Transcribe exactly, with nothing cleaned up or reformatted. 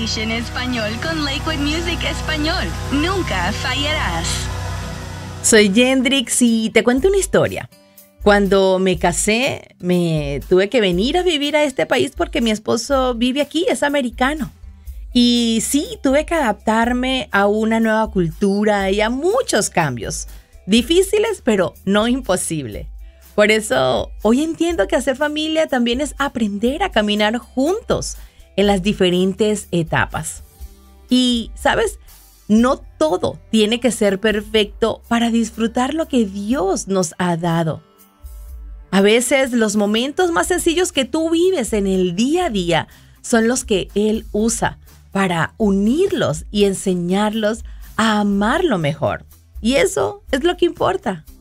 Station Español con Lakewood Music Español. Nunca fallarás. Soy Yendrix y te cuento una historia. Cuando me casé, me tuve que venir a vivir a este país porque mi esposo vive aquí, es americano. Y sí, tuve que adaptarme a una nueva cultura y a muchos cambios. Difíciles, pero no imposible. Por eso, hoy entiendo que hacer familia también es aprender a caminar juntos en las diferentes etapas. Y, ¿sabes? No todo tiene que ser perfecto para disfrutar lo que Dios nos ha dado. A veces, los momentos más sencillos que tú vives en el día a día son los que Él usa para unirlos y enseñarlos a amarlo mejor. Y eso es lo que importa.